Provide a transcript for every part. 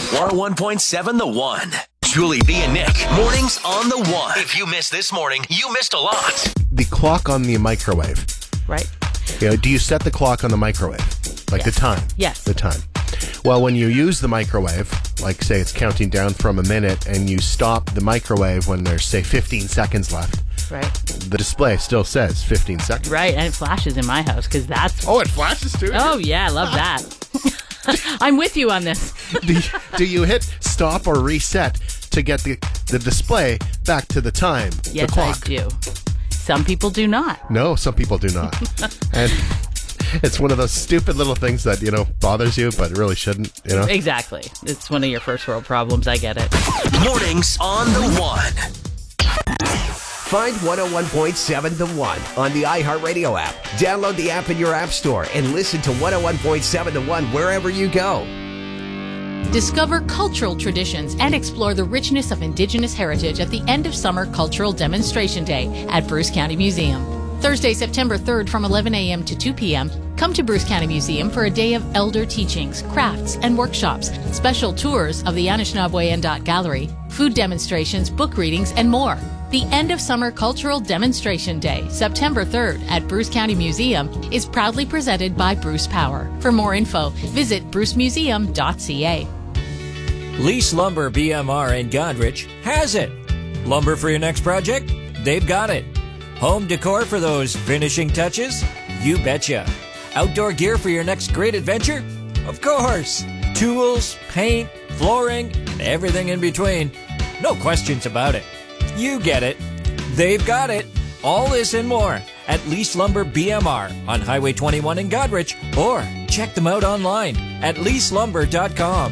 101.7 The One. Julie, B, and Nick. Mornings on The One. If you missed this morning, you missed a lot. The clock on the microwave. Right? Do you set the clock on the microwave? Like the time? Yes. The time. Well, when you use the microwave, like say it's counting down from a minute, and you stop the microwave when there's, say, 15 seconds left. Right. The display still says 15 seconds. Right, and it flashes in my house because that's... Oh, it flashes too? Oh, yeah, I love that. I'm with you on this. Do you hit stop or reset to get the display back to the time? Yes, the clock? I do. Some people do not. No, some people do not. And it's one of those stupid little things that, bothers you, but it really shouldn't, Exactly. It's one of your first world problems. I get it. Mornings on The One. Find 101.7 The One on the iHeartRadio app. Download the app in your app store and listen to 101.7 The One wherever you go. Discover cultural traditions and explore the richness of Indigenous heritage at the End of Summer Cultural Demonstration Day at Bruce County Museum. Thursday, September 3rd from 11 a.m. to 2 p.m., come to Bruce County Museum for a day of elder teachings, crafts, and workshops, special tours of the Anishinaabe Gallery, food demonstrations, book readings, and more. The End of Summer Cultural Demonstration Day, September 3rd at Bruce County Museum, is proudly presented by Bruce Power. For more info, visit brucemuseum.ca. Lease Lumber BMR in Godrich has it. Lumber for your next project? They've got it. Home decor for those finishing touches? You betcha. Outdoor gear for your next great adventure? Of course. Tools, paint, flooring, and everything in between. No questions about it. You get it. They've got it. All this and more at Lease Lumber BMR on Highway 21 in Godrich, or check them out online at leaselumber.com.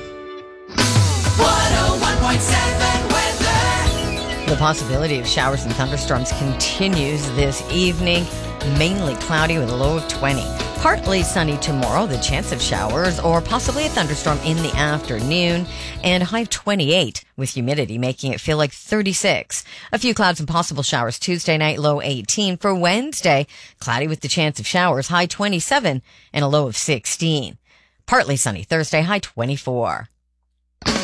101.7 weather. The possibility of showers and thunderstorms continues this evening. Mainly cloudy with a low of 20. Partly sunny tomorrow, the chance of showers or possibly a thunderstorm in the afternoon, and high of 28 with humidity making it feel like 36. A few clouds and possible showers Tuesday night, low 18. For Wednesday, cloudy with the chance of showers, high 27 and a low of 16. Partly sunny Thursday, high 24.